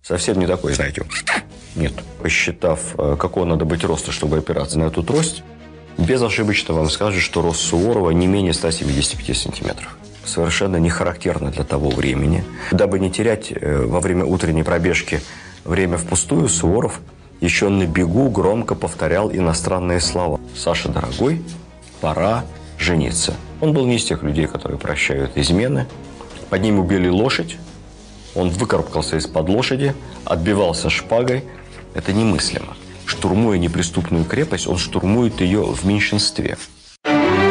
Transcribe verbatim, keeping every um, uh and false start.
Совсем не такой, знаете. Нет. Посчитав, какого надо быть роста, чтобы опираться на эту трость, безошибочно вам скажут, что рост Суворова не менее ста семидесяти пяти сантиметров. Совершенно не характерно для того времени. Дабы не терять во время утренней пробежки время впустую, Суворов еще на бегу громко повторял иностранные слова. «Саша, дорогой, пора жениться». Он был не из тех людей, которые прощают измены. Под ним убили лошадь. Он выкарабкался из-под лошади, отбивался шпагой. Это немыслимо. Штурмуя неприступную крепость, он штурмует ее в меньшинстве.